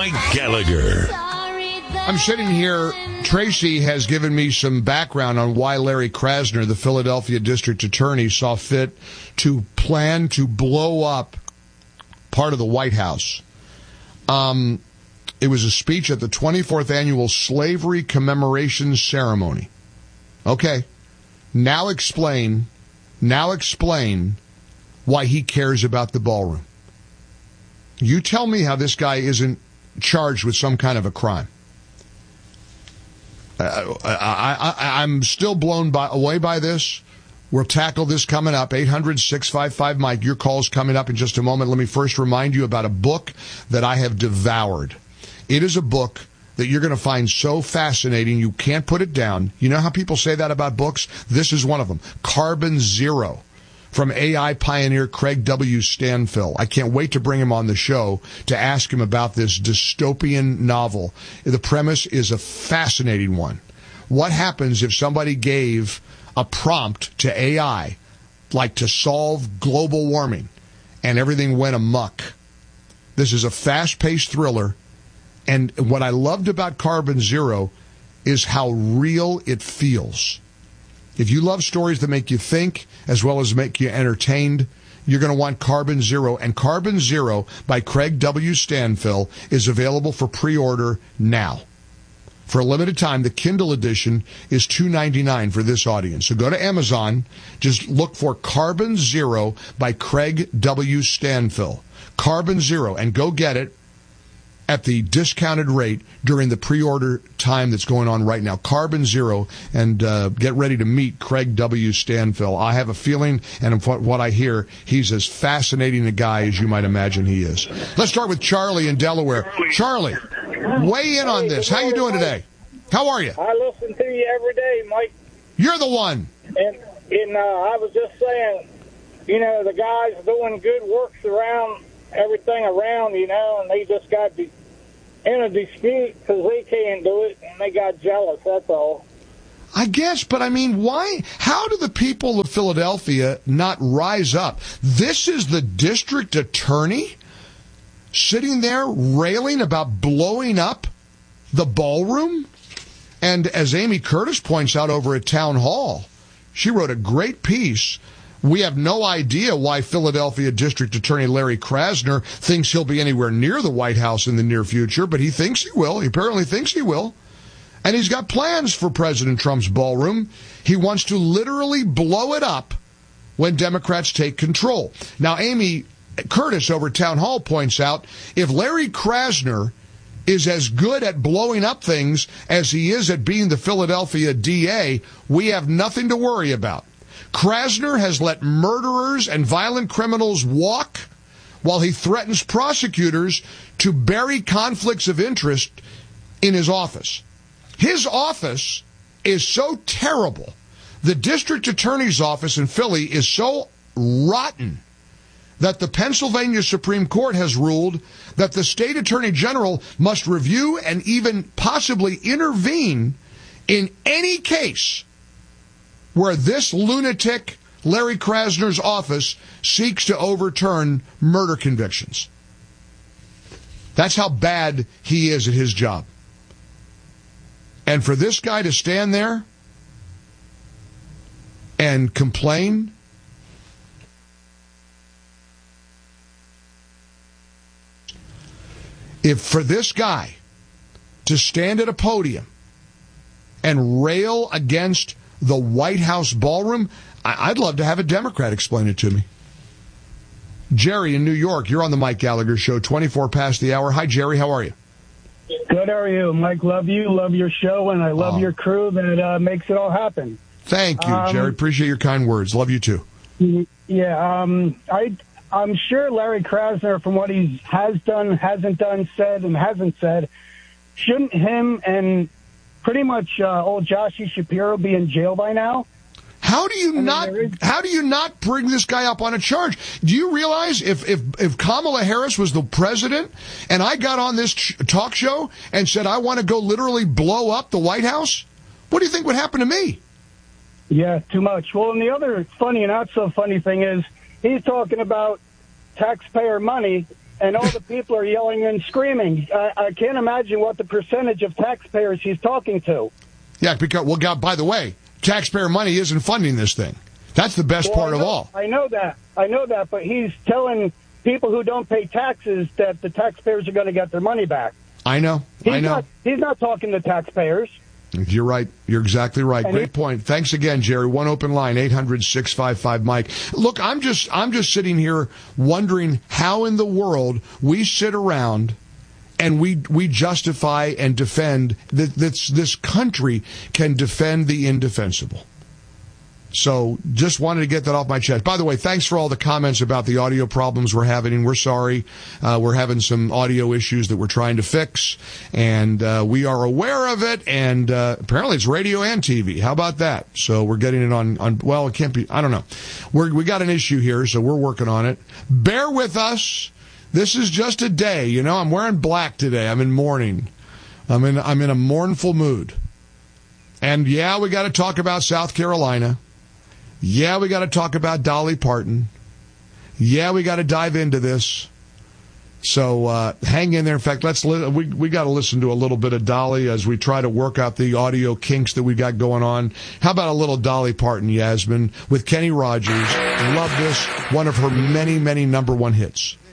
Mike Gallagher. I'm sitting here. Tracy has given me some background on why Larry Krasner, the Philadelphia district attorney, saw fit to plan to blow up part of the White House. It was a speech at the 24th annual Slavery Commemoration Ceremony. Okay. Now explain why he cares about the ballroom. You tell me how this guy isn't charged with some kind of a crime. I'm still blown away by this. We'll tackle this coming up. 800-655-Mike. Your call's coming up in just a moment. Let me first remind you about a book that I have devoured. It is a book that you're going to find so fascinating you can't put it down. You know how people say that about books? This is one of them. Carbon Zero, from AI pioneer Craig W. Stanfill. I can't wait to bring him on the show to ask him about this dystopian novel. The premise is a fascinating one. What happens if somebody gave a prompt to AI, like to solve global warming, and everything went amok? This is a fast-paced thriller, and what I loved about Carbon Zero is how real it feels. If you love stories that make you think as well as make you entertained, you're going to want Carbon Zero. And Carbon Zero by Craig W. Stanfill is available for pre-order now. For a limited time, the Kindle edition is $2.99 for this audience. So go to Amazon, just look for Carbon Zero by Craig W. Stanfill. Carbon Zero, and go get it at the discounted rate during the pre-order time that's going on right now. Carbon Zero, and get ready to meet Craig W. Stanfill. I have a feeling, and from what I hear, he's as fascinating a guy as you might imagine he is. Let's start with Charlie in Delaware. Charlie, weigh in on this. How you doing today? How are you? I listen to you every day, Mike. You're the one. And I was just saying, the guys doing good works around everything around, and they just got in a dispute because they can't do it, and they got jealous, that's all. I guess, but I mean, why? How do the people of Philadelphia not rise up? This is the district attorney sitting there railing about blowing up the ballroom? And as Amy Curtis points out over at Town Hall, she wrote a great piece. We have no idea why Philadelphia District Attorney Larry Krasner thinks he'll be anywhere near the White House in the near future, but he thinks he will. He apparently thinks he will. And he's got plans for President Trump's ballroom. He wants to literally blow it up when Democrats take control. Now, Amy Curtis over at Town Hall points out, if Larry Krasner is as good at blowing up things as he is at being the Philadelphia DA, we have nothing to worry about. Krasner has let murderers and violent criminals walk while he threatens prosecutors to bury conflicts of interest in his office. His office is so terrible. The district attorney's office in Philly is so rotten that the Pennsylvania Supreme Court has ruled that the state attorney general must review and even possibly intervene in any case where this lunatic, Larry Krasner's office, seeks to overturn murder convictions. That's how bad he is at his job. And for this guy to stand there and complain, if for this guy to stand at a podium and rail against the White House ballroom, I'd love to have a Democrat explain it to me. Jerry in New York, you're on the Mike Gallagher Show, 24 past the hour. Hi, Jerry. How are you? Good, how are you? Mike, love you, love your show, and I love your crew that makes it all happen. Thank you, Jerry. Appreciate your kind words. Love you, too. Yeah, I'm sure Larry Krasner, from what he has done, hasn't done, said, and hasn't said, shouldn't him and pretty much old Joshie Shapiro be in jail by now? How do you not bring this guy up on a charge? Do you realize if Kamala Harris was the president and I got on this talk show and said I want to go literally blow up the White House, what do you think would happen to me? Yeah, too much. Well, and the other funny and not so funny thing is he's talking about taxpayer money, and all the people are yelling and screaming. I can't imagine what the percentage of taxpayers he's talking to. Yeah, because, well, God, by the way, taxpayer money isn't funding this thing. That's the best part of all. I know that, but he's telling people who don't pay taxes that the taxpayers are going to get their money back. I know. He's not talking to taxpayers. You're right. You're exactly right. Great point. Thanks again, Jerry. One open line, 800-655-MIKE. Look, I'm just sitting here wondering how in the world we sit around and we justify and defend that this country can defend the indefensible. So just wanted to get that off my chest. By the way, thanks for all the comments about the audio problems we're having. We're sorry. We're having some audio issues that we're trying to fix, and we are aware of it, and apparently it's radio and TV. How about that? So we're getting it on well, it can't be, I don't know. We got an issue here, so we're working on it. Bear with us. This is just a day. You know, I'm wearing black today. I'm in mourning. I'm in a mournful mood. And yeah, we got to talk about South Carolina. Yeah, we got to talk about Dolly Parton. Yeah, we got to dive into this. So hang in there. In fact, we got to listen to a little bit of Dolly as we try to work out the audio kinks that we got going on. How about a little Dolly Parton, Yasmin, with Kenny Rogers? Love this. One of her many, many number one hits.